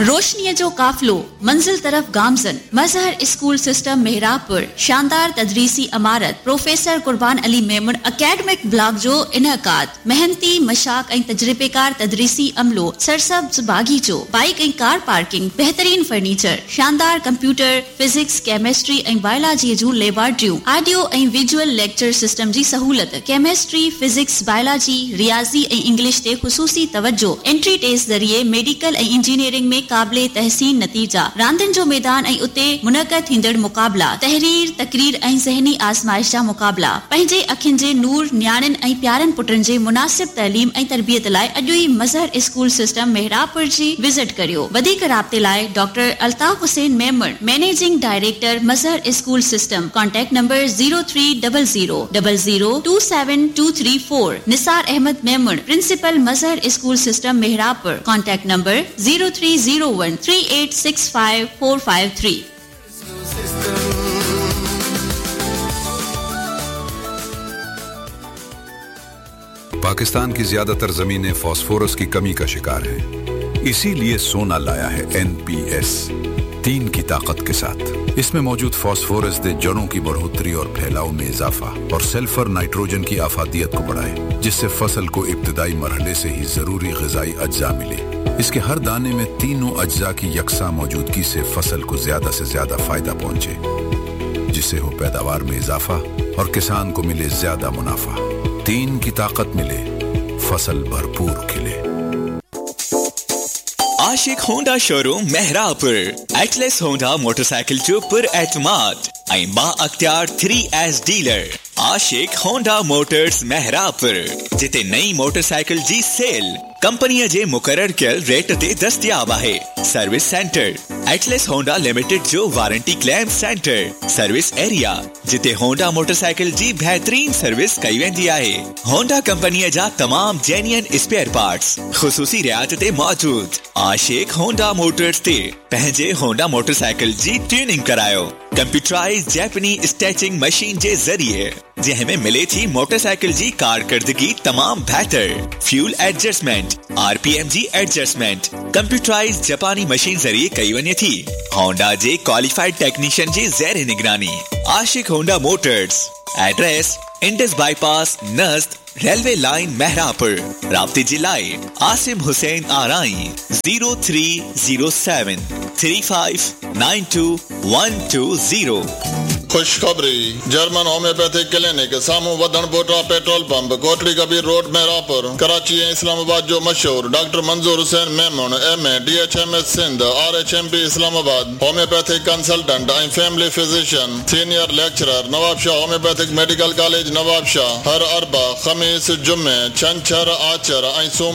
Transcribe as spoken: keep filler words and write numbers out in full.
रोशनीअ जो काफ़िलो मंजिल तरफ़ गामज़न। मज़हर स्कूल सिस्टम मेहराबपुर शानदार तदरीसी इमारत प्रोफेसर कुर्बान अली मेमन अकेडमिक ब्लॉक जो इनकाद मेहनती मशाक ऐं तजर्बेकार तदरीसी अमलो सरसब्ज बागीचो बाइक ऐं कार पार्किंग बेहतरीन फर्नीचर शानदार कंप्यूटर फिजिक्स केमिस्ट्री ऐं बायोलॉजी जूं लेबोरेटरियूं ऑडियो ऐं विजुअल लेक्चर सिस्टम जी सहूलत केमिस्ट्री फिजिक्स बायोलॉजी रियाज़ी ऐं इंग्लिश ते ख़ुसूसी तवज्जो एंट्री टेस्ट ज़रिए मेडिकल ऐं इंजीनियरिंग में काबिले तहसीन नतीजा रांदिन जो मैदान ऐं उते मुनक़द थींदड़ मुकाबला तहरीर तकरीर ऐं ज़हनी आज़माइश जा मुकाबला पंहिंजे अखियुनि जे नूर न्याणियुनि ऐं प्यारनि पुटनि जे मुनासिब तइलीम ऐं तरबियत लाइ अॼु ई मज़हर स्कूल सिस्टम मेहराबपुर जी विज़िट करियो। वधीक राब्ते लाइ doctor Altaf Hussain Memon managing director Mazhar school system contact number zero three double zero double zero two seven two three four. Nisar Ahmad Memon principal Mazhar school system मेहराबपुर contact number zero three zero one three eight six five four five three. Pakistan की ज्यादातर जमीनें phosphorus की कमी का शिकार हैं। इसीलिए सोना लाया है एन पी एस तीन की ताकत के साथ। इसमें मौजूद फास्फोरस दे जड़ों की बढ़ोतरी और फैलाव में इजाफा और सल्फर नाइट्रोजन की आफादियत को बढ़ाए, जिससे फसल को इब्तिदाई मरहले से ही जरूरी ग़िज़ाई अज्जा मिले। इसके हर दाने में तीनों अज्जा की यकसा मौजूदगी से फसल को ज्यादा से ज्यादा फायदा पहुंचे, जिससे हो पैदावार में इजाफा और किसान को मिले ज्यादा मुनाफा। तीन की ताकत मिले, फसल भरपूर खिले। आशिक Honda showroom Mehrabpur Atlas Honda motorcycle जो पुर एतमाद ऐं बा अख्तियार थ्री एस डीलर आशिक होंडा मोटर्स मेहरापुर, जिते नई मोटरसाइकिल जी सेल कंपनी जे मुकर्रर कयल रेट ते दस्तयाब है। Service centre Atlas Honda limited जो warranty claim centre service area, जिते होंडा मोटरसाइकिल जी बेहतरीन सर्विस कई वेंदी आहे। होंडा कंपनी जा तमाम जेन्युइन स्पेयर पार्ट्स ख़ुसूसी रियायत ते मौजूद। आशिक होंडा मोटर्स ते पंहिंजे होंडा मोटरसाइकिल जी ट्यूनिंग करायो कंप्यूटराइज जैपनी स्टैचिंग मशीन जे ज़रिए, जंहिंमें मिले थी मोटरसाइकिल जी कारकर्दगी तमाम बेहतर। फ्यूल एडजस्टमेंट आरपीएम जी एडजस्टमेंट कंप्यूटराइज जापानी मशीन जरिए कई वने थी। होंडा जे क्वालिफाइड टेक्नीशियन जी ज़ेर निगरानी। आशिक Honda Motors address Indus bypass नज़द railway line Mehrabpur. राब्ते जी लाइ Asim Hussain आराई zero three zero seven three five nine two one two zero. खुशखबरी जर्मन होम्योपैथिक क्लिनिक सामू वधन बोटा petrol pump Kotri Kabir road Mehrabpur Karachi ऐं इस्लामाबाद जो मशहूर डॉक्टर मंजूर Hussain Memon M A D H M S Sindh R H M P Islamabad homeopathic consultant ऐं family physician senior lecturer Nawab Shah homeopathic medical college Nawab Shah हर अरबा खमीस जुम्मे छंछर आचर ऐं सूम